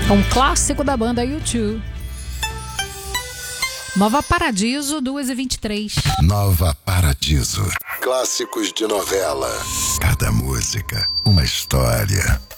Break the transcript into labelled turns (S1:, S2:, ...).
S1: É um clássico da banda U2. Nova Paradiso, 2h23.
S2: Nova Paradiso. Clássicos de novela. Cada música, uma história.